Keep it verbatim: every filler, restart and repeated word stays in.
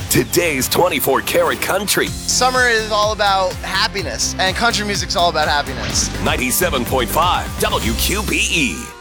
Today's twenty-four karat country. Summer is all about happiness, and country music's all about happiness. ninety-seven point five W Q B E.